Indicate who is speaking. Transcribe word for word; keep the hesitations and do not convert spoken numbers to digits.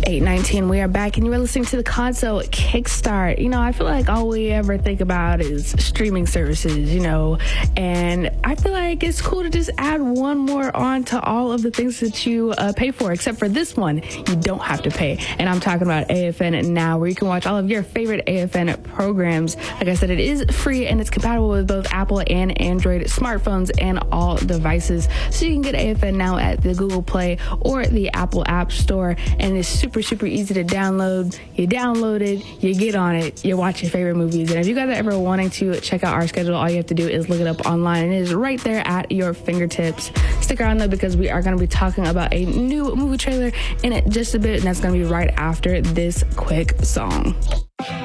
Speaker 1: eight nineteen, we are back, and you are listening to the console Kickstart. You know, I feel like all we ever think about is streaming services, you know, and I feel like it's cool to just add one more on to all of the things that you uh, pay for, except for this one, you don't have to pay. And I'm talking about A F N Now, where you can watch all of your favorite A F N programs. Like I said, it is free, and it's compatible with both Apple and Android smartphones and all devices. So you can get A F N Now at the Google Play or the Apple App Store, and it's super, super easy to download. You download it, you get on it, you watch your favorite movies. And if you guys are ever wanting to check out our schedule, all you have to do is look it up online, and it is right there at your fingertips. Stick around, though, because we are going to be talking about a new movie trailer in it just a bit, and that's going to be right after this quick song.